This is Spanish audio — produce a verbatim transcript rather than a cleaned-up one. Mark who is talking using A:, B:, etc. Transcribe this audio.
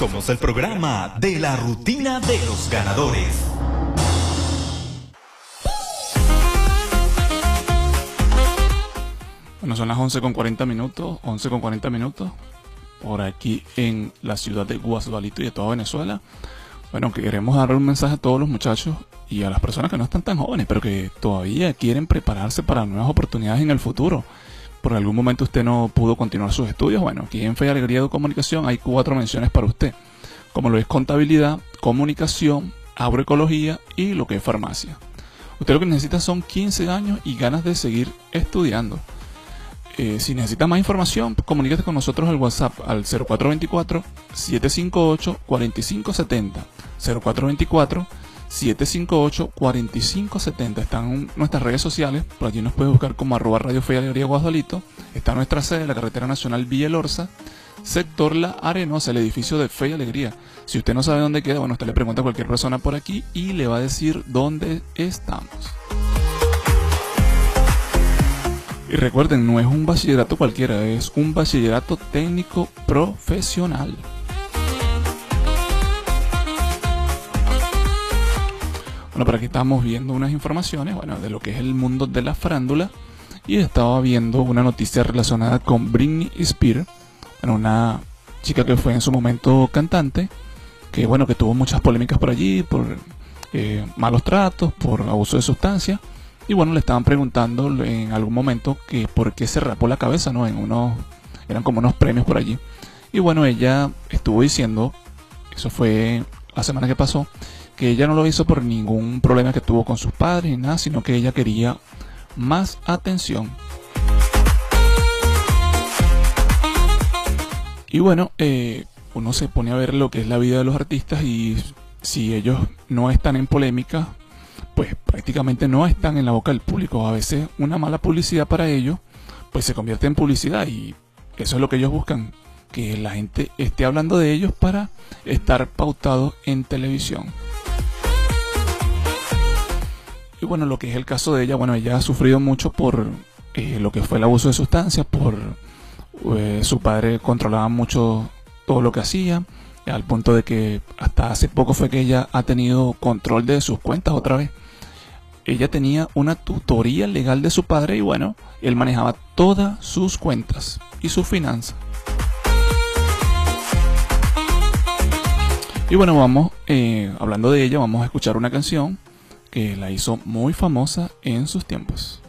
A: Somos el programa de la rutina de los ganadores.
B: Bueno, son las once con cuarenta minutos, once con cuarenta minutos, por aquí en la ciudad de Guasdualito y de toda Venezuela. Bueno, queremos darle un mensaje a todos los muchachos y a las personas que no están tan jóvenes, pero que todavía quieren prepararse para nuevas oportunidades en el futuro. Por algún momento usted no pudo continuar sus estudios. Bueno, aquí en Fe y Alegría de Comunicación hay cuatro menciones para usted, como lo es contabilidad, comunicación, agroecología y lo que es farmacia. Usted lo que necesita son quince años y ganas de seguir estudiando. Eh, si necesita más información, comuníquese con nosotros al WhatsApp al cero cuatro veinticuatro, siete cinco ocho, cuatro cinco siete cero, cero cuatro veinticuatro, siete cinco ocho, cuatro cinco siete cero. Están en nuestras redes sociales, por allí nos puede buscar como arroba Radio Fe y Alegría Guasdualito. Está nuestra sede, la carretera nacional Villa Elorza, sector La Arenosa, el edificio de Fe y Alegría. Si usted no sabe dónde queda, bueno, usted le pregunta a cualquier persona por aquí y le va a decir dónde estamos. Y recuerden, no es un bachillerato cualquiera, es un bachillerato técnico profesional. Bueno, por aquí estamos viendo unas informaciones, bueno, de lo que es el mundo de la farándula. Y estaba viendo una noticia relacionada con Britney Spears, bueno, una chica que fue en su momento cantante, que bueno, que tuvo muchas polémicas por allí, por eh, malos tratos, por abuso de sustancias. Y bueno, le estaban preguntando en algún momento que por qué se rapó la cabeza, ¿no? En unos, eran como unos premios por allí. Y bueno, ella estuvo diciendo, eso fue la semana que pasó, que ella no lo hizo por ningún problema que tuvo con sus padres ni nada, sino que ella quería más atención. Y bueno, eh, uno se pone a ver lo que es la vida de los artistas y si ellos no están en polémica, pues prácticamente no están en la boca del público. A veces una mala publicidad para ellos pues se convierte en publicidad y eso es lo que ellos buscan, que la gente esté hablando de ellos para estar pautados en televisión. Y bueno, lo que es el caso de ella, bueno, ella ha sufrido mucho por eh, lo que fue el abuso de sustancias, por eh, su padre controlaba mucho todo lo que hacía, al punto de que hasta hace poco fue que ella ha tenido control de sus cuentas otra vez. Ella tenía una tutoría legal de su padre y bueno, él manejaba todas sus cuentas y sus finanzas. Y bueno, vamos, eh, hablando de ella, vamos a escuchar una canción que la hizo muy famosa en sus tiempos.